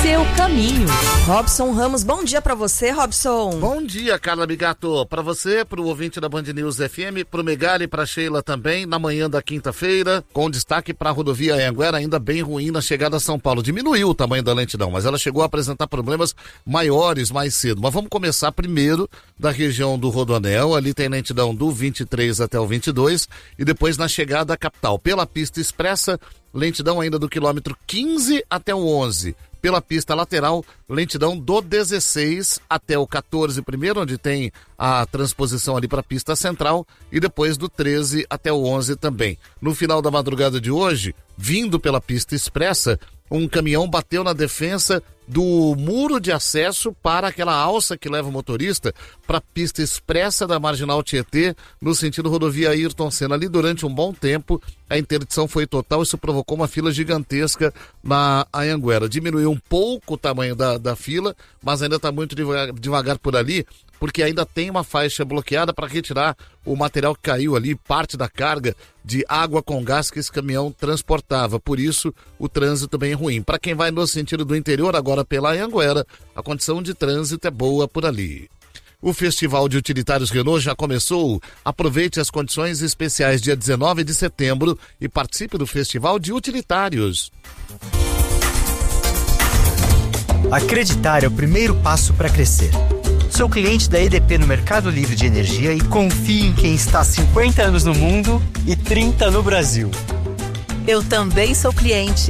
seu caminho. Robson Ramos, bom dia pra você, Robson. Bom dia, Carla Bigato. Pra você, pro ouvinte da Band News FM, pro Megali e pra Sheila também, na manhã da quinta-feira, com destaque pra rodovia Anhanguera, ainda bem ruim na chegada a São Paulo. Diminuiu o tamanho da lentidão, mas ela chegou a apresentar problemas maiores mais cedo. Mas vamos começar primeiro da região do Rodoanel, ali tem lentidão do 23 até o 22, e depois na chegada à capital. Pela pista expressa, lentidão ainda do quilômetro 15 até o 11. Pela pista lateral, lentidão do 16 até o 14 primeiro, onde tem a transposição ali para a pista central, e depois do 13 até o 11 também. No final da madrugada de hoje, vindo pela pista expressa, um caminhão bateu na defensa do muro de acesso para aquela alça que leva o motorista para a pista expressa da Marginal Tietê, no sentido rodovia Ayrton Senna. Ali durante um bom tempo, a interdição foi total, isso provocou uma fila gigantesca na Anhanguera. Diminuiu um pouco o tamanho da fila, mas ainda está muito devagar por ali, porque ainda tem uma faixa bloqueada para retirar o material que caiu ali, parte da carga de água com gás que esse caminhão transportava. Por isso, o trânsito bem ruim. Para quem vai no sentido do interior, agora pela Anhanguera, a condição de trânsito é boa por ali. O Festival de Utilitários Renault já começou. Aproveite as condições especiais dia 19 de setembro e participe do Festival de Utilitários. Acreditar é o primeiro passo para crescer. Sou cliente da EDP no Mercado Livre de Energia e confio em quem está há 50 anos no mundo e 30 no Brasil. Eu também sou cliente